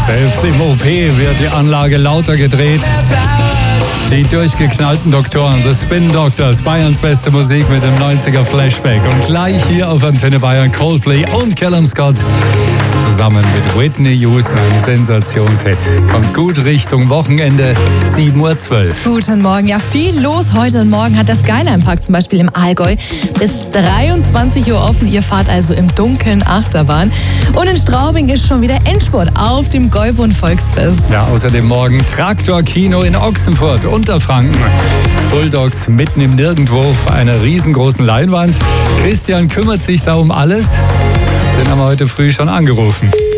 Selbst im OP wird die Anlage lauter gedreht. Die durchgeknallten Doktoren, The Spin Doctors, Bayerns beste Musik mit dem 90er Flashback. Und gleich hier auf Antenne Bayern Coldplay und Callum Scott zusammen mit Whitney Houston, ein Sensationshit. Kommt gut Richtung Wochenende, 7:12 Uhr. Guten Morgen. Ja, viel los heute und morgen hat der Skyline Park zum Beispiel im Allgäu bis 23 Uhr offen. Ihr fahrt also im Dunkeln Achterbahn. Und in Straubing ist schon wieder Endspurt auf dem Gäubund Volksfest. Ja, außerdem morgen Traktor-Kino in Ochsenfurt, Unterfranken. Bulldogs mitten im Nirgendwo auf einer riesengroßen Leinwand. Christian kümmert sich da um alles. Den haben wir heute früh schon angerufen.